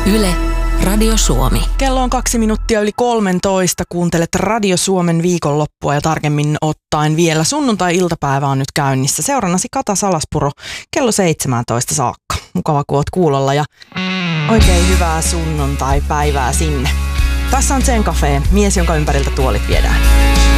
Yle, Radio Suomi. Kello on 2 minuuttia yli 13. Kuuntelet Radio Suomen viikonloppua ja tarkemmin ottaen vielä sunnuntai-iltapäivä on nyt käynnissä. Seurannasi Kata Salaspuro kello 17 saakka. Mukava kun oot kuulolla ja oikein hyvää sunnuntai-päivää sinne. Tässä on Zen Cafe, mies jonka ympäriltä tuolit viedään.